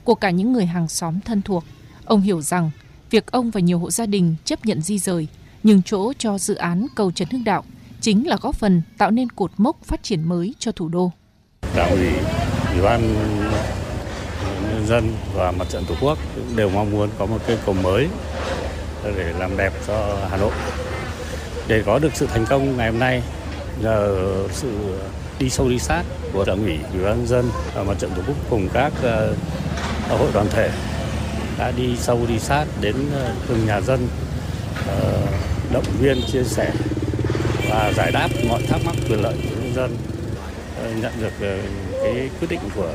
của cả những người hàng xóm thân thuộc. Ông hiểu rằng việc ông và nhiều hộ gia đình chấp nhận di rời, nhường chỗ cho dự án cầu Trần Hưng Đạo chính là góp phần tạo nên cột mốc phát triển mới cho thủ đô. Đảng ủy, Ủy ban nhân dân và Mặt trận Tổ quốc đều mong muốn có một cây cầu mới để làm đẹp cho Hà Nội. Để có được sự thành công ngày hôm nay, nhờ sự đi sâu đi sát của Đảng ủy, Ủy ban nhân dân và Mặt trận Tổ quốc cùng các hội đoàn thể đã đi sâu đi sát đến từng nhà dân, động viên, chia sẻ và giải đáp mọi thắc mắc quyền lợi của nhân dân, nhận được cái quyết định của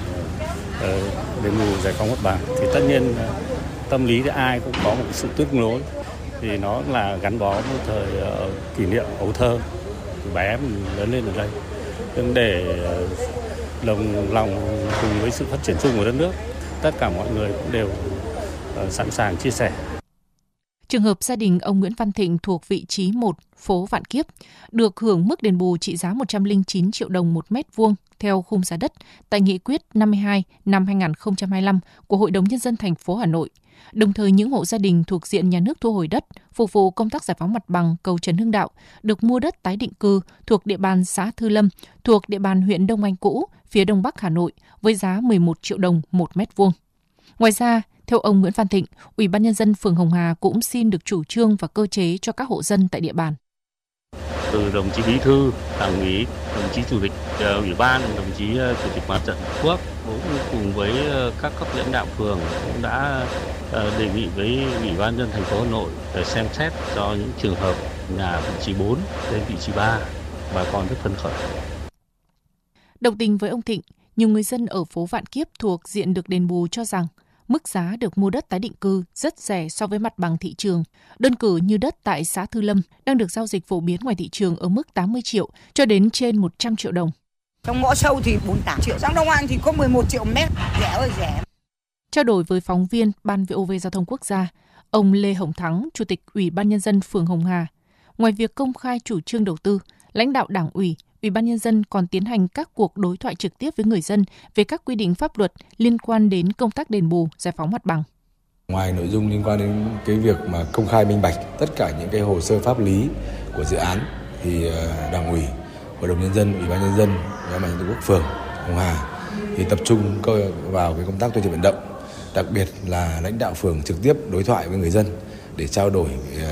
đền bù giải phóng mặt bằng. Thì tất nhiên tâm lý thì ai cũng có một sự tiếc nuối, thì nó là gắn bó một thời kỷ niệm ấu thơ, bé em lớn lên ở đây. Nhưng để đồng lòng cùng với sự phát triển chung của đất nước, tất cả mọi người cũng đều sẵn sàng chia sẻ. Trường hợp gia đình ông Nguyễn Văn Thịnh thuộc vị trí 1, phố Vạn Kiếp, được hưởng mức đền bù trị giá 109 triệu đồng một mét vuông theo khung giá đất tại Nghị quyết 52 năm 2025 của Hội đồng Nhân dân thành phố Hà Nội. Đồng thời, những hộ gia đình thuộc diện nhà nước thu hồi đất phục vụ công tác giải phóng mặt bằng cầu Trần Hưng Đạo được mua đất tái định cư thuộc địa bàn xã Thư Lâm, thuộc địa bàn huyện Đông Anh cũ, phía đông bắc Hà Nội với giá 11 triệu đồng một mét vuông. Ngoài ra, theo ông Nguyễn Văn Thịnh, Ủy ban Nhân dân phường Hồng Hà cũng xin được chủ trương và cơ chế cho các hộ dân tại địa bàn. Từ đồng chí Bí thư, Đảng ủy, đồng chí Chủ tịch Ủy ban, đồng chí Chủ tịch Mặt trận Tổ quốc cũng cùng với các cấp lãnh đạo phường cũng đã đề nghị với Ủy ban nhân dân thành phố Hà Nội để xem xét cho những trường hợp nhà vị trí 4 đến vị trí 3, bà con rất phấn khởi. Đồng tình với ông Thịnh, nhiều người dân ở phố Vạn Kiếp thuộc diện được đền bù cho rằng mức giá được mua đất tái định cư rất rẻ so với mặt bằng thị trường. Đơn cử như đất tại xã Thư Lâm đang được giao dịch phổ biến ngoài thị trường ở mức 80 triệu cho đến trên 100 triệu đồng. Trong ngõ sâu thì 48 triệu, trong Đông Anh thì có 11 triệu mét, rẻ ơi rẻ. Trao đổi với phóng viên Ban VOV Giao thông Quốc gia, ông Lê Hồng Thắng, Chủ tịch Ủy ban Nhân dân phường Hồng Hà, ngoài việc công khai chủ trương đầu tư, lãnh đạo Đảng ủy, Ủy ban Nhân dân còn tiến hành các cuộc đối thoại trực tiếp với người dân về các quy định pháp luật liên quan đến công tác đền bù, giải phóng mặt bằng. Ngoài nội dung liên quan đến cái việc mà công khai minh bạch tất cả những cái hồ sơ pháp lý của dự án, thì Đảng ủy, Hội đồng Nhân dân, Ủy ban Nhân dân và Mặt trận Tổ quốc phường Hồng Hà thì tập trung vào cái công tác tuyên truyền vận động, đặc biệt là lãnh đạo phường trực tiếp đối thoại với người dân để trao đổi,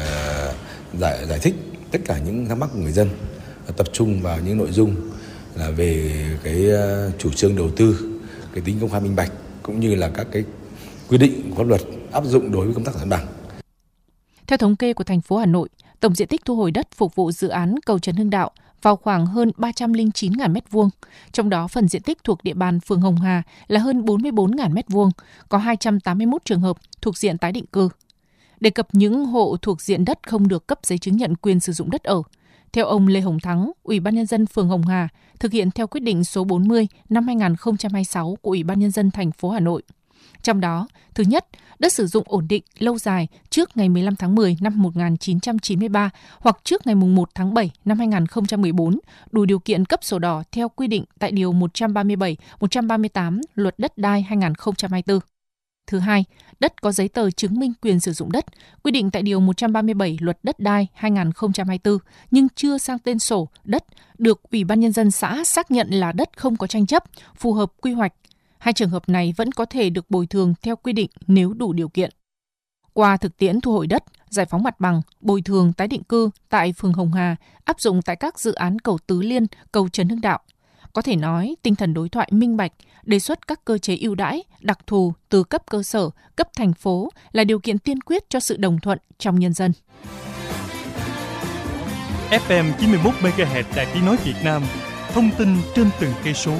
giải thích tất cả những thắc mắc của người dân, tập trung vào những nội dung là về cái chủ trương đầu tư, cái tính công khai minh bạch cũng như là các cái quy định của pháp luật áp dụng đối với công tác giải phóng mặt bằng. Theo thống kê của thành phố Hà Nội, tổng diện tích thu hồi đất phục vụ dự án cầu Trần Hưng Đạo vào khoảng hơn 309.000 m2, trong đó phần diện tích thuộc địa bàn phường Hồng Hà là hơn 44.000 m2, có 281 trường hợp thuộc diện tái định cư. Đề cập những hộ thuộc diện đất không được cấp giấy chứng nhận quyền sử dụng đất ở, theo ông Lê Hồng Thắng, Ủy ban Nhân dân phường Hồng Hà thực hiện theo quyết định số 40 năm 2026 của Ủy ban Nhân dân thành phố Hà Nội. Trong đó, thứ nhất, đất sử dụng ổn định, lâu dài trước ngày 15 tháng 10 năm 1993 hoặc trước ngày 1 tháng 7 năm 2014, đủ điều kiện cấp sổ đỏ theo quy định tại Điều 137, 138 Luật Đất đai 2024. Thứ hai, đất có giấy tờ chứng minh quyền sử dụng đất, quy định tại Điều 137 Luật Đất đai 2024 nhưng chưa sang tên sổ đất, được Ủy ban Nhân dân xã xác nhận là đất không có tranh chấp, phù hợp quy hoạch. Hai trường hợp này vẫn có thể được bồi thường theo quy định nếu đủ điều kiện. Qua thực tiễn thu hồi đất, giải phóng mặt bằng, bồi thường tái định cư tại phường Hồng Hà áp dụng tại các dự án cầu Tứ Liên, cầu Trần Hưng Đạo, có thể nói tinh thần đối thoại minh bạch, đề xuất các cơ chế ưu đãi, đặc thù từ cấp cơ sở, cấp thành phố là điều kiện tiên quyết cho sự đồng thuận trong nhân dân. FM 91 MHz Đài Tiếng nói Việt Nam, thông tin trên từng cây số.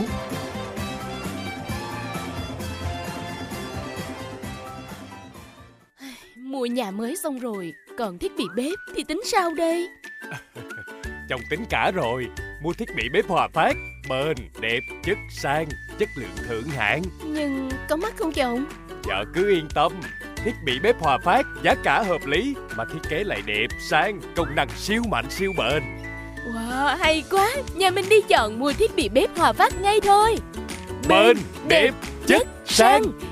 Mua nhà mới xong rồi, còn thiết bị bếp thì tính sao đây? Chồng tính cả rồi, mua thiết bị bếp Hòa Phát, bền, đẹp, chất sang, chất lượng thượng hạng. Nhưng có mắc không chồng? Vợ cứ yên tâm, thiết bị bếp Hòa Phát giá cả hợp lý mà thiết kế lại đẹp, sang, công năng siêu mạnh siêu bền. Wow, hay quá, nhà mình đi chọn mua thiết bị bếp Hòa Phát ngay thôi. Bền, đẹp, chất, sang.